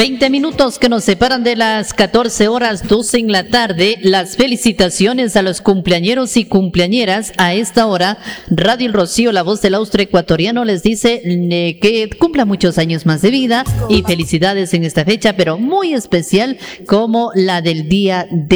20 minutos que nos separan de las 14 horas 12 en la tarde. Las felicitaciones a los cumpleañeros y cumpleañeras. A esta hora, Radio El Rocío, la voz del austroecuatoriano, les dice que cumpla muchos años más de vida y felicidades en esta fecha, pero muy especial como la del día de